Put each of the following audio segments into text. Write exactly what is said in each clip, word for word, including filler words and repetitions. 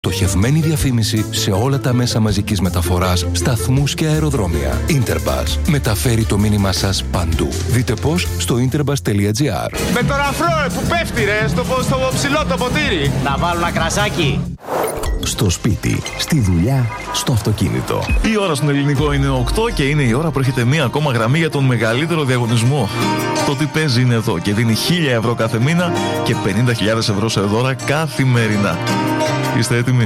Στοχευμένη διαφήμιση σε όλα τα μέσα μαζικής μεταφοράς, σταθμούς και αεροδρόμια. Interbus. Μεταφέρει το μήνυμά σας παντού. Δείτε πώς στο interbus τελεία gr. Με τον αφρό που πέφτει ρε, στο, στο ψηλό το ποτήρι. Να βάλω ένα κρασάκι. Στο σπίτι, στη δουλειά, στο αυτοκίνητο. Η ώρα στον ελληνικό είναι οκτώ και είναι η ώρα που έρχεται μία ακόμα γραμμή για τον μεγαλύτερο διαγωνισμό. Το τι παίζει είναι εδώ και δίνει χίλια ευρώ κάθε μήνα και πενήντα χιλιάδες ευρώ σε δώρα καθημερινά. Είστε έτοιμοι?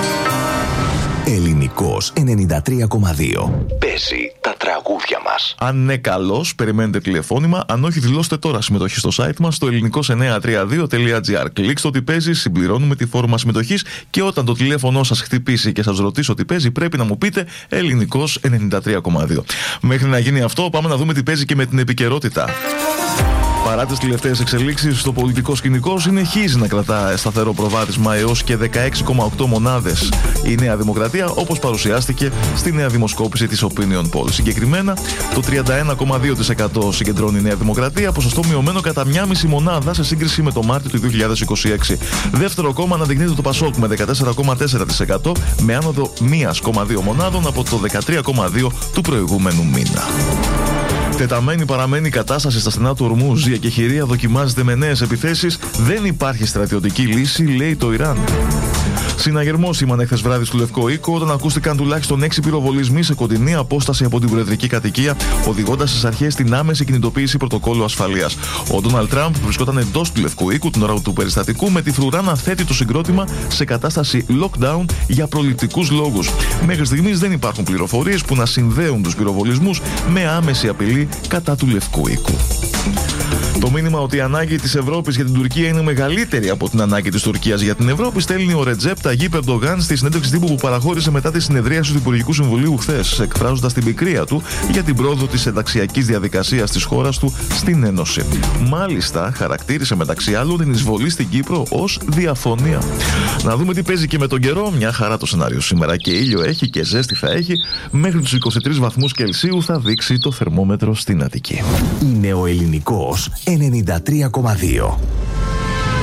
Ελληνικός ενενήντα τρία κόμμα δύο. Παίζει τα τραγούδια μας. Αν είναι καλός, περιμένετε τηλεφώνημα. Αν όχι, δηλώστε τώρα συμμετοχή στο site μας στο ελληνικός εννιακόσια τριάντα δύο τελεία gr. Κλείξτε ότι παίζει, συμπληρώνουμε τη φόρμα συμμετοχής και όταν το τηλέφωνο σας χτυπήσει και σας ρωτήσω τι παίζει, πρέπει να μου πείτε ελληνικός ενενήντα τρία κόμμα δύο. Μέχρι να γίνει αυτό, πάμε να δούμε τι παίζει και με την επικαιρότητα. Παρά τις τελευταίες εξελίξεις στο πολιτικό σκηνικό, συνεχίζει να κρατά σταθερό προβάδισμα έως και δεκαέξι κόμμα οκτώ μονάδες η Νέα Δημοκρατία, όπως παρουσιάστηκε στη νέα δημοσκόπηση της Opinion Poll. Συγκεκριμένα, το τριάντα ένα κόμμα δύο τοις εκατό συγκεντρώνει η Νέα Δημοκρατία, ποσοστό μειωμένο κατά μία κόμμα πέντε μονάδα σε σύγκριση με το Μάρτιο του δύο χιλιάδες είκοσι έξι. Δεύτερο κόμμα αναδεικνύεται το Πασόκ με δεκατέσσερα κόμμα τέσσερα τοις εκατό, με άνοδο μία κόμμα δύο μονάδων από το δεκατρία κόμμα δύο του προηγούμενου μήνα. Τεταμένη παραμένει η κατάσταση στα στενά του Ορμούζ. Η εκεχηρία δοκιμάζεται με νέες επιθέσεις. Δεν υπάρχει στρατιωτική λύση, λέει το Ιράν. Συναγερμός σήμανε χθες βράδυ στο Λευκό Οίκο όταν ακούστηκαν τουλάχιστον έξι πυροβολισμοί σε κοντινή απόσταση από την προεδρική κατοικία, οδηγώντας στις αρχές την άμεση κινητοποίηση πρωτοκόλλου ασφαλείας. Ο Ντόναλντ Τραμπ βρισκόταν εντός του Λευκού Οίκου την ώρα του περιστατικού, με τη φρουρά να θέτει το συγκρότημα σε κατάσταση lockdown για προληπτικούς λόγους. Μέχρι στιγμής δεν υπάρχουν πληροφορίες που να συνδέουν τους πυροβολισμούς με άμεση απειλή κατά του Λευκού Οίκου. Το μήνυμα ότι η ανάγκη της Ευρώπης για την Τουρκία είναι μεγαλύτερη από την ανάγκη της Τουρκίας για την Ευρώπη στέλνει ο Ρετζέπ Ταγίπ Ερντογάν στη συνέντευξη τύπου που παραχώρησε μετά τη συνεδρίαση του Υπουργικού Συμβουλίου χθες, εκφράζοντας την πικρία του για την πρόοδο της ενταξιακής διαδικασίας της χώρας του στην Ένωση. Μάλιστα, χαρακτήρισε μεταξύ άλλων την εισβολή στην Κύπρο ως διαφωνία. Να δούμε τι παίζει και με τον καιρό. Μια χαρά το σενάριο σήμερα, και ήλιο έχει και ζέστη θα έχει. Μέχρι τους είκοσι τρεις βαθμούς Κελσίου θα δείξει το θερμόμετρο στην Αττική. Είναι ο ελληνικός ενενήντα τρία κόμμα δύο.